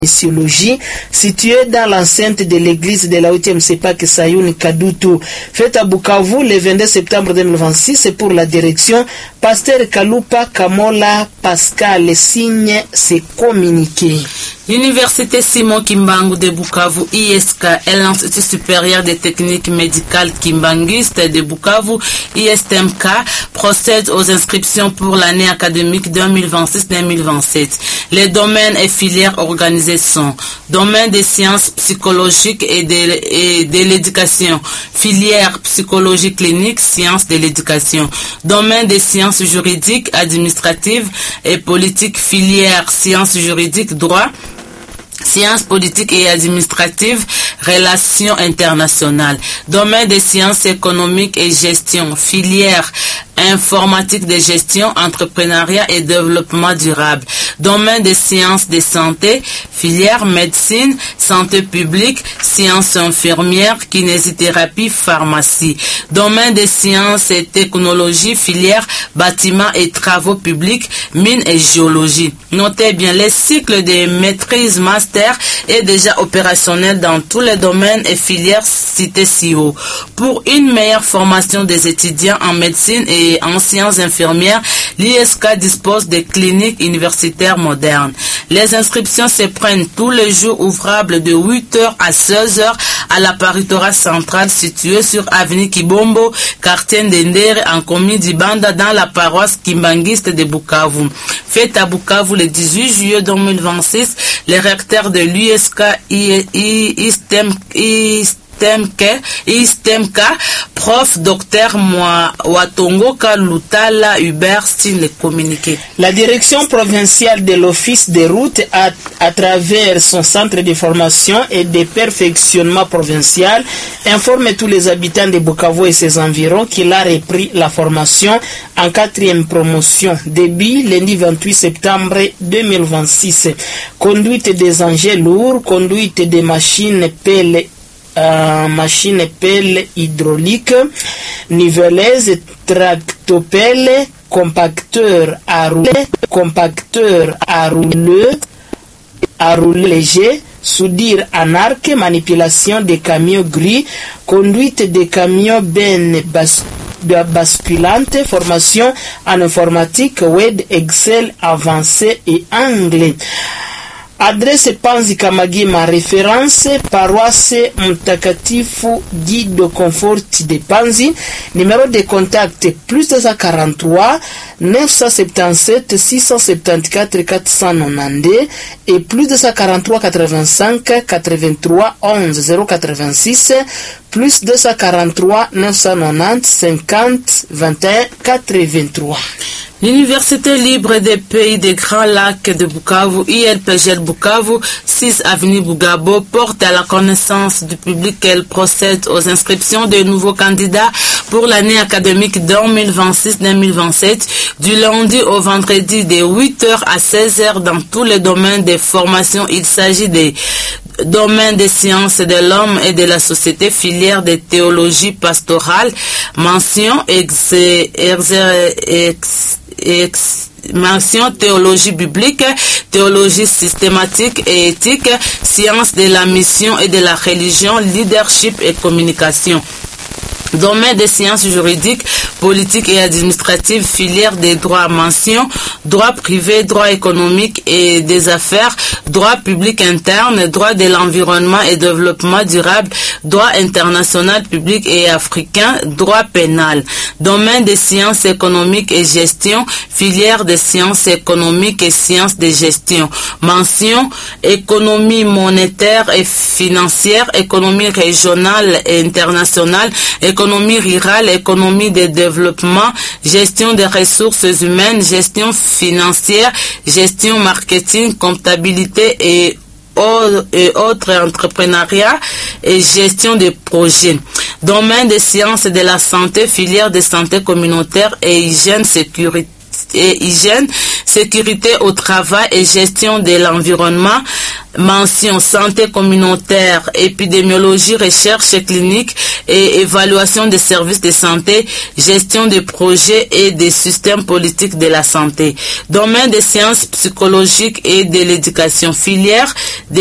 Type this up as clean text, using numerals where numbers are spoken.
missiologie situé dans l'enceinte de l'église de la 8e CEPAC Sayoun Kadutu. Fête à Bukavu le 22 septembre 2026 et pour la direction Pasteur Kalupa Kamola Pascal. Les signes s'est communiqué. L'Université Simon Kimbangu de Bukavu, ISK, et l'Institut supérieur des techniques médicales kimbanguistes de Bukavu, ISTMK, procèdent aux inscriptions pour l'année académique 2026-2027. Les domaines et filières organisés sont domaine des sciences psychologiques et de l'éducation, filière psychologie clinique, sciences de l'éducation, domaine des sciences juridiques, administratives et politiques, filière sciences juridiques, droit, sciences politiques et administratives, relations internationales, domaine des sciences économiques et gestion, filière informatique de gestion, entrepreneuriat et développement durable, domaine des sciences de santé, filière médecine, santé publique, sciences infirmières, kinésithérapie, pharmacie, domaine des sciences et technologies, filière bâtiments et travaux publics, mines et géologie. Notez bien, le cycle de maîtrise master est déjà opérationnel dans tous les domaines et filières cités ci haut. Pour une meilleure formation des étudiants en médecine et en sciences infirmières, l'ISK dispose de cliniques universitaires modernes. Les inscriptions se prennent tous les jours ouvrables de 8h à 16h à la paritorat centrale située sur avenue Kibombo, quartier Ndendere, en commune d'Ibanda, dans la paroisse kimbanguiste de Bukavu. Fête à Bukavu le 18 juillet 2026, le recteur de l'USK ISTMK, prof. Dr. Watongoka Lutala Hubert signe le communiqué. La direction provinciale de l'Office des routes, à travers son centre de formation et de perfectionnement provincial, informe tous les habitants de Bukavu et ses environs qu'il a repris la formation en 4e promotion, début lundi 28 septembre 2026. Conduite des engins lourds, conduite des machines pelles hydrauliques, nivelleuses, tractopelles, compacteurs à rouler léger, soudure en arc, manipulation des camions gris, conduite des camions basculantes, formation en informatique, web, Excel avancé et anglais. Adresse Panzi Kamagima, référence paroisse Mtakatifu Guido Confort de Panzi, numéro de contact plus 243 977 674 492 et plus 243 85 83 11 086 plus 243 990 50 21 83. L'Université libre des pays des Grands Lacs de Bukavu, ILPGL Bukavu, 6 avenue Bugabo, porte à la connaissance du public qu'elle procède aux inscriptions de nouveaux candidats pour l'année académique 2026-2027, du lundi au vendredi de 8h à 16h dans tous les domaines de formation. Il s'agit des domaine des sciences de l'homme et de la société, filière de théologie pastorale, mention théologie biblique, théologie systématique et éthique, sciences de la mission et de la religion, leadership et communication. Domaine des sciences juridiques, politiques et administratives, filière des droits, mention, droit privé, droit économique et des affaires, droit public interne, droit de l'environnement et développement durable, droit international public et africain, droit pénal. Domaine des sciences économiques et gestion, filière des sciences économiques et sciences de gestion. Mention, économie monétaire et financière, économie régionale et internationale, économie rurale, économie de développement, gestion des ressources humaines, gestion financière, gestion marketing, comptabilité et autres entrepreneuriat et gestion des projets. Domaine des sciences de la santé, filière de santé communautaire et hygiène et hygiène, sécurité au travail et gestion de l'environnement, mention santé communautaire, épidémiologie, recherche clinique et évaluation des services de santé, gestion des projets et des systèmes politiques de la santé. Domaine des sciences psychologiques et de l'éducation, filière